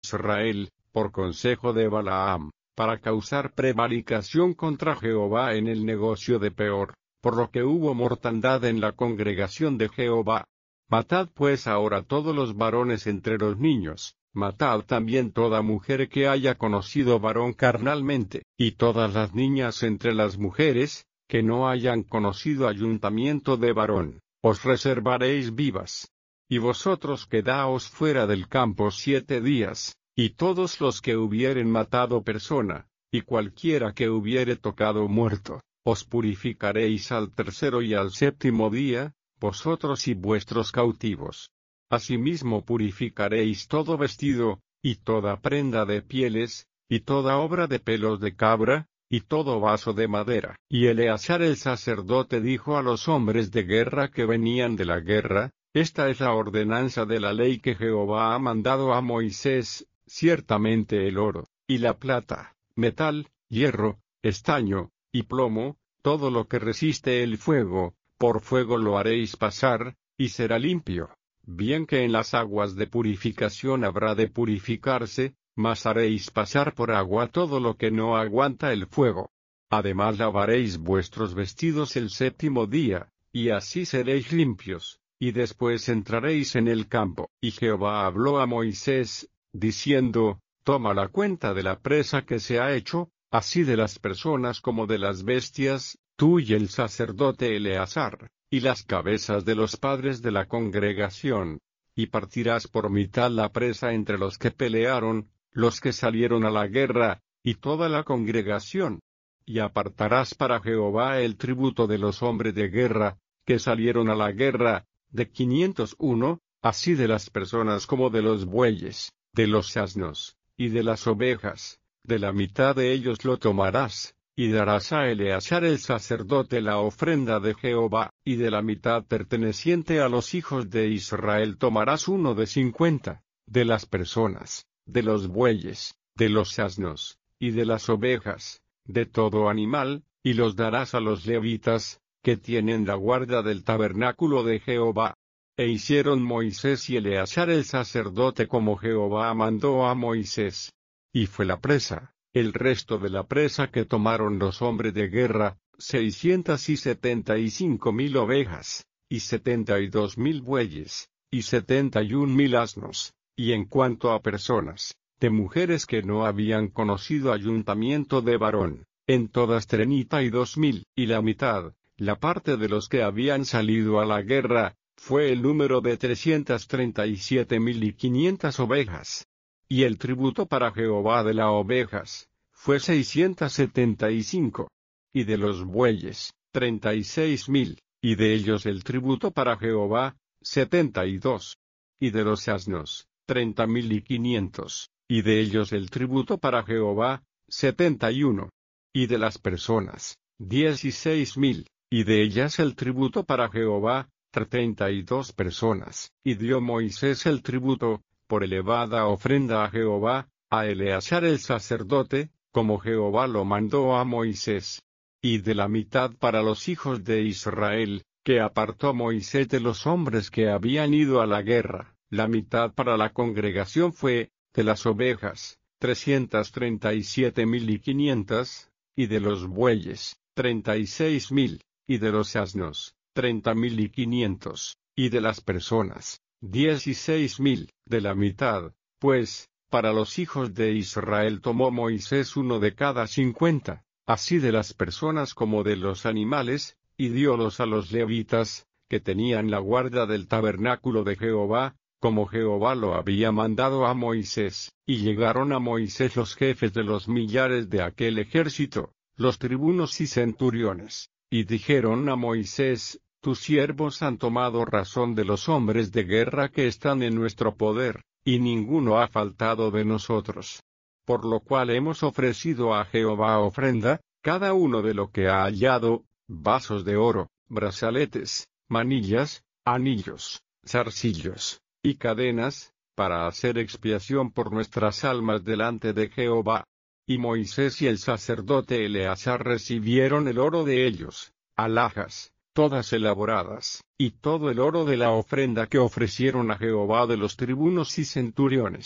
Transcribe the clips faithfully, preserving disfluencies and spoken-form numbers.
Israel, por consejo de Balaam, para causar prevaricación contra Jehová en el negocio de Peor, por lo que hubo mortandad en la congregación de Jehová. Matad pues ahora todos los varones entre los niños, matad también toda mujer que haya conocido varón carnalmente, y todas las niñas entre las mujeres, que no hayan conocido ayuntamiento de varón, os reservaréis vivas. Y vosotros quedaos fuera del campo siete días, y todos los que hubieren matado persona, y cualquiera que hubiere tocado muerto, os purificaréis al tercero y al séptimo día, vosotros y vuestros cautivos. Asimismo purificaréis todo vestido, y toda prenda de pieles, y toda obra de pelos de cabra, y todo vaso de madera. Y Eleazar el sacerdote dijo a los hombres de guerra que venían de la guerra: Esta es la ordenanza de la ley que Jehová ha mandado a Moisés: ciertamente el oro, y la plata, metal, hierro, estaño, y plomo, todo lo que resiste el fuego, por fuego lo haréis pasar, y será limpio. Bien que en las aguas de purificación habrá de purificarse, mas haréis pasar por agua todo lo que no aguanta el fuego. Además lavaréis vuestros vestidos el séptimo día, y así seréis limpios, y después entraréis en el campo. Y Jehová habló a Moisés, diciendo: Toma la cuenta de la presa que se ha hecho, así de las personas como de las bestias, tú y el sacerdote Eleazar, y las cabezas de los padres de la congregación, y partirás por mitad la presa entre los que pelearon, los que salieron a la guerra, y toda la congregación. Y apartarás para Jehová el tributo de los hombres de guerra, que salieron a la guerra, de quinientos uno, así de las personas como de los bueyes, de los asnos, y de las ovejas, de la mitad de ellos lo tomarás, y darás a Eleazar el sacerdote la ofrenda de Jehová, y de la mitad perteneciente a los hijos de Israel tomarás uno de cincuenta, de las personas, de los bueyes, de los asnos, y de las ovejas, de todo animal, y los darás a los levitas, que tienen la guarda del tabernáculo de Jehová. E hicieron Moisés y Eleazar el sacerdote como Jehová mandó a Moisés. Y fue la presa, el resto de la presa que tomaron los hombres de guerra, seiscientas y setenta y cinco mil ovejas, y setenta y dos mil bueyes, y setenta y un mil asnos. Y en cuanto a personas, de mujeres que no habían conocido ayuntamiento de varón, en todas treinta y dos mil, y la mitad, la parte de los que habían salido a la guerra, fue el número de trescientas treinta y siete mil y quinientas ovejas. Y el tributo para Jehová de las ovejas, fue seiscientas setenta y cinco. Y de los bueyes, treinta y seis mil, y de ellos el tributo para Jehová, setenta y dos. Y de los asnos, treinta mil y quinientos, y de ellos el tributo para Jehová, setenta y uno. Y de las personas, dieciséis mil, y de ellas el tributo para Jehová, treinta y dos personas. Y dio Moisés el tributo, por elevada ofrenda a Jehová, a Eleazar el sacerdote, como Jehová lo mandó a Moisés. Y de la mitad para los hijos de Israel, que apartó Moisés de los hombres que habían ido a la guerra, la mitad para la congregación fue, de las ovejas, trescientas treinta y siete mil y quinientas, y de los bueyes, treinta y seis mil, y de los asnos, treinta mil y quinientos, y de las personas, dieciséis mil, de la mitad, pues, para los hijos de Israel tomó Moisés uno de cada cincuenta, así de las personas como de los animales, y diólos a los levitas, que tenían la guarda del tabernáculo de Jehová, como Jehová lo había mandado a Moisés. Y llegaron a Moisés los jefes de los millares de aquel ejército, los tribunos y centuriones, y dijeron a Moisés: Tus siervos han tomado razón de los hombres de guerra que están en nuestro poder, y ninguno ha faltado de nosotros. Por lo cual hemos ofrecido a Jehová ofrenda, cada uno de lo que ha hallado, vasos de oro, brazaletes, manillas, anillos, zarcillos, y cadenas, para hacer expiación por nuestras almas delante de Jehová. Y Moisés y el sacerdote Eleazar recibieron el oro de ellos, alhajas, todas elaboradas, y todo el oro de la ofrenda que ofrecieron a Jehová de los tribunos y centuriones,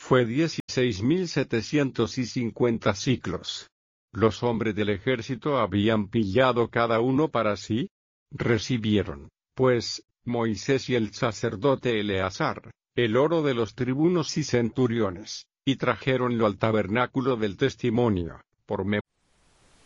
fue dieciséis mil setecientos cincuenta siclos. Los hombres del ejército habían pillado cada uno para sí. Recibieron, pues, Moisés y el sacerdote Eleazar, el oro de los tribunos y centuriones, y trajeronlo al tabernáculo del testimonio, por